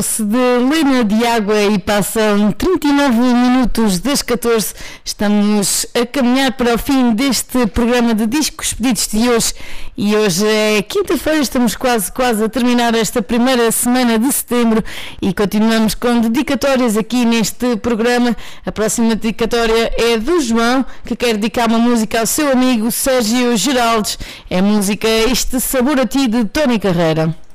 De Lena de Água e passam 39 minutos das 14. Estamos a caminhar para o fim deste programa de discos pedidos de hoje e hoje é quinta-feira, estamos quase a terminar esta primeira semana de setembro e continuamos com dedicatórias aqui neste programa. A próxima dedicatória é do João, que quer dedicar uma música ao seu amigo Sérgio Geraldes. É a música Este Sabor a Ti, de Tony Carreira.